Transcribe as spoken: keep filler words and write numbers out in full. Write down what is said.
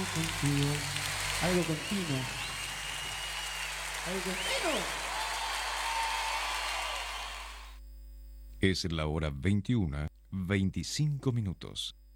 contigo. Algo continuo. Algo continuo. Es la hora veintiuna, veinticinco minutos.